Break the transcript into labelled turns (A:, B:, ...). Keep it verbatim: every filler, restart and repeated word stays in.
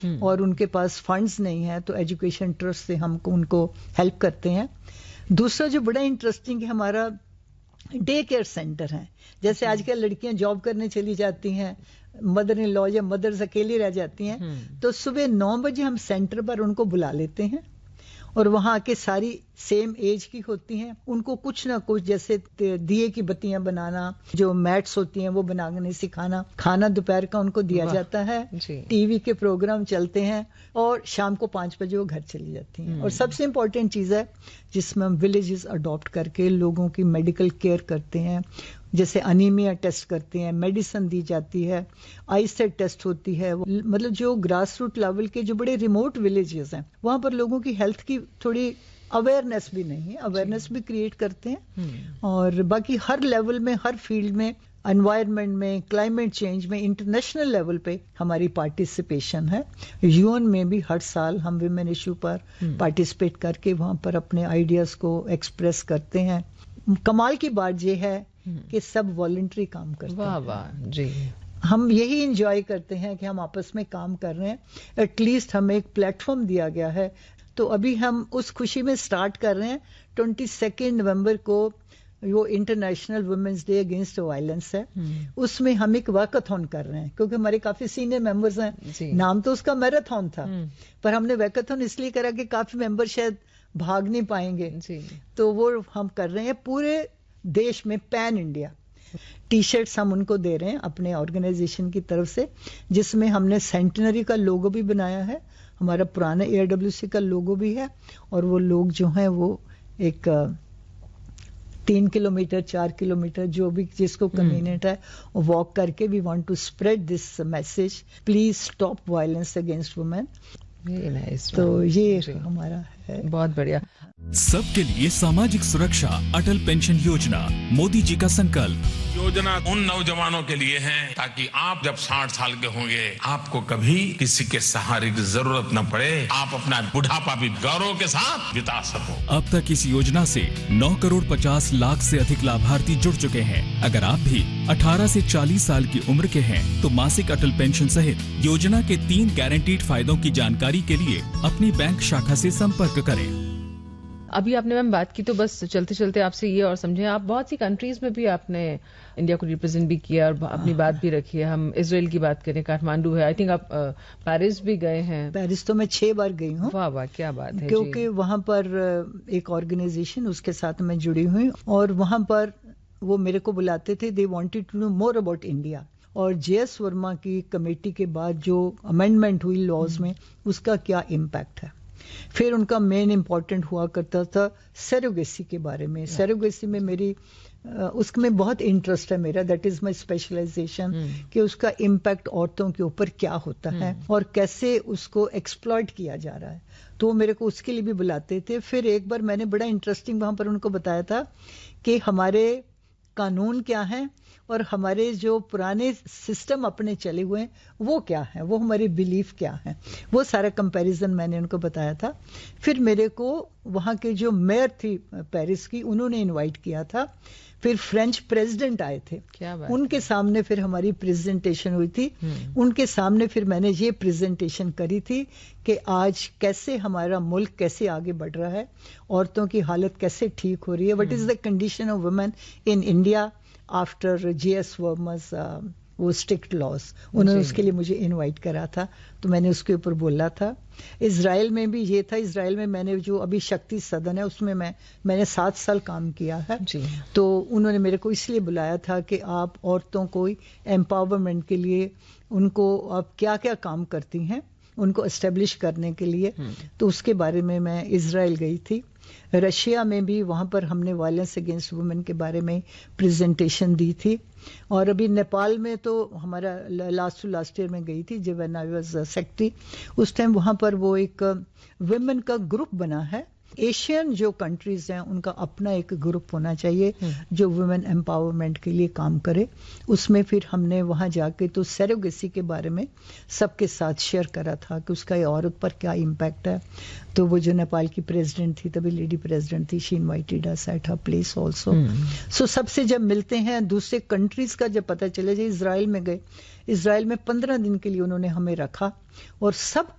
A: اور ان کے پاس فنڈز نہیں ہیں تو ایجوکیشن ٹرسٹ سے ہم ان کو ہیلپ کرتے ہیں. دوسرا جو بڑا انٹرسٹنگ ہے ہمارا ڈے کیئر سینٹر ہے. جیسے آج کل لڑکیاں جاب کرنے چلی جاتی ہیں, مدر ان لا یا مدرز اکیلی رہ جاتی ہیں, تو صبح نو بجے ہم سینٹر پر ان کو بلا لیتے ہیں اور وہاں کے ساری سیم ایج کی ہوتی ہیں. ان کو کچھ نہ کچھ جیسے دیے کی بتیاں بنانا, جو میٹس ہوتی ہیں وہ بنانے سکھانا, کھانا دوپہر کا ان کو دیا جاتا ہے, ٹی وی کے پروگرام چلتے ہیں اور شام کو پانچ بجے وہ گھر چلی جاتی ہیں. اور سب سے امپورٹنٹ چیز ہے جس میں ہم ولیجز اڈاپٹ کر کے لوگوں کی میڈیکل کیئر کرتے ہیں, جیسے انیمیا ٹیسٹ کرتے ہیں, میڈیسن دی جاتی ہے, آئی سیٹ ٹیسٹ ہوتی ہے. مطلب جو گراس روٹ لیول کے جو بڑے ریموٹ ولیجز ہیں وہاں پر لوگوں کی ہیلتھ کی تھوڑی اویئرنیس بھی نہیں ہے, اویئرنیس بھی کریٹ کرتے ہیں. اور باقی ہر لیول میں, ہر فیلڈ میں, انوائرمنٹ میں, کلائمیٹ چینج میں, انٹرنیشنل لیول پہ ہماری پارٹیسپیشن ہے. یون میں بھی ہر سال ہم ویمن ایشو پر پارٹیسپیٹ کر کے وہاں پر اپنے آئیڈیاز کو ایکسپریس کرتے ہیں. کمال کی بات یہ ہے کہ سب والنٹری کام کرتے ہیں.
B: واہ واہ جی.
A: ہم یہی انجوائے کرتے ہیں کہ ہم آپس میں کام کر رہے ہیں. ایٹ لیسٹ ہمیں ایک پلیٹ فارم دیا گیا ہے, تو ابھی ہم اس خوشی میں سٹارٹ کر رہے ہیں. ٹوینٹی سیکنڈ نومبر کو وہ international women's day against violence ہے, اس میں ہم ایک واکاتھون کر رہے ہیں کیونکہ ہمارے کافی سینئر ممبرز ہیں. نام تو اس کا میراتھن تھا پر ہم نے واکاتھون اس لیے کرا کہ کافی ممبر شاید بھاگ نہیں پائیں گے, تو وہ ہم کر رہے ہیں پورے دیش میں, پین انڈیا. ٹی شرٹس ہم ان کو دے رہے ہیں اپنے آرگنائزیشن کی طرف سے, جس میں ہم نے سینٹنری کا لوگو بھی بنایا ہے, ہمارا پرانا اے ڈبلیو سی کا لوگو بھی ہے, اور وہ لوگ جو ہیں وہ ایک تین کلو میٹر چار کلو میٹر جو بھی جس کو کنوینئنٹ ہے واک کر کے, we want to spread this message, please stop violence against women. تو یہ ہمارا ہے.
B: بہت بڑھیا.
C: سب کے لیے ساماجک سرکشا اٹل پینشن یوجنا, مودی جی کا سنکلپ.
D: یوجنا ان نوجوانوں کے لیے ہے تاکہ آپ جب ساٹھ سال کے ہوں گے آپ کو کبھی کسی کے سہارے کی ضرورت نہ پڑے, آپ اپنا بڑھاپا بھی گورو کے ساتھ بتا سکو.
C: اب تک اس یوجنا سے نو کروڑ پچاس لاکھ سے ادھک لابھارتی جڑ چکے ہیں. اگر آپ بھی اٹھارہ سے چالیس سال کی عمر کے ہیں تو ماسک اٹل پینشن سہت یوجنا کے تین گارنٹیڈ فائدوں کی جانکاری کے لیے اپنی بینک شاخا سے سمپرک کریں.
B: ابھی آپ نے میم بات کی تو بس چلتے چلتے آپ سے یہ اور سمجھیں, آپ بہت سی کنٹریز میں بھی آپ نے انڈیا کو ریپرزینٹ بھی کیا اور اپنی بات بھی رکھی ہے. ہم اسرائیل کی بات کریں, کاٹمانڈو ہے, آئی تھنک آپ پیرس بھی گئے ہیں.
A: پیرس تو میں چھ بار گئی ہوں.
B: واہ واہ کیا بات ہے.
A: کیونکہ وہاں پر ایک آرگنائزیشن اس کے ساتھ میں جڑی ہوئی, اور وہاں پر وہ میرے کو بلاتے تھے, they wanted to know more about India. اور جے ایس ورما کی کمیٹی کے بعد جو امینڈمنٹ ہوئی لاز میں, اس کا کیا امپیکٹ ہے. پھر ان کا مین امپورٹنٹ ہوا کرتا تھا سیروگیسی کے بارے میں. سیروگیسی میں میری اس میں بہت انٹرسٹ ہے میرا, دیٹ از مائی اسپیشلائزیشن, کہ اس کا امپیکٹ عورتوں کے اوپر کیا ہوتا ہے اور کیسے اس کو ایکسپلائٹ کیا جا رہا ہے. تو وہ میرے کو اس کے لیے بھی بلاتے تھے. پھر ایک بار میں نے بڑا انٹرسٹنگ وہاں پر ان کو بتایا تھا کہ ہمارے قانون کیا ہیں اور ہمارے جو پرانے سسٹم اپنے چلے ہوئے ہیں وہ کیا ہیں, وہ ہمارے بیلیف کیا ہیں, وہ سارا کمپیریزن میں نے ان کو بتایا تھا. پھر میرے کو وہاں کے جو میئر تھی پیرس کی, انہوں نے انوائٹ کیا تھا. پھر فرینچ پریزیڈنٹ آئے تھے, ان کے سامنے پھر ہماری پریزنٹیشن ہوئی تھی. ان کے سامنے پھر میں نے یہ پریزنٹیشن کری تھی کہ آج کیسے ہمارا ملک کیسے آگے بڑھ رہا ہے, عورتوں کی حالت کیسے ٹھیک ہو رہی ہے, what is the condition of women in India after J S ورماز وہ اسٹرکٹ لاس. انہوں نے اس کے لیے مجھے انوائٹ کرا تھا, تو میں نے اس کے اوپر بولا تھا. اسرائیل میں بھی یہ تھا, اسرائیل میں میں نے جو ابھی شکتی سدن ہے اس میں میں میں نے سات سال کام کیا ہے. تو انہوں نے میرے کو اس لیے بلایا تھا کہ آپ عورتوں کو امپاورمنٹ کے لیے ان کو آپ کیا کیا کام کرتی ہیں, ان کو اسٹیبلش کرنے کے لیے. تو اس کے بارے میں میں اسرائیل گئی تھی. رشیا میں بھی وہاں پر ہم نے وائلنس اگینسٹ وومن کے بارے میں پریزنٹیشن دی تھی. اور ابھی نیپال میں تو ہمارا لاسٹ ٹو لاسٹ ایئر میں گئی تھی جب I was secretary. Us time وہاں پر وہ ایک ویمن کا گروپ بنا ہے एशियन जो कंट्रीज हैं उनका अपना एक ग्रुप होना चाहिए जो वुमेन एम्पावरमेंट के लिए काम करे. उसमें फिर हमने वहां जाके तो सेरोगेसी के बारे में सबके साथ शेयर करा था कि उसका ये औरत पर क्या इम्पैक्ट है. तो वो जो नेपाल की प्रेसिडेंट थी, तभी लेडी प्रेसिडेंट थी, she invited us at her place also. सो सबसे जब मिलते हैं, दूसरे कंट्रीज का जब पता चले, जो इजराइल में गए, इजराइल में पंद्रह दिन के लिए उन्होंने हमें रखा और सब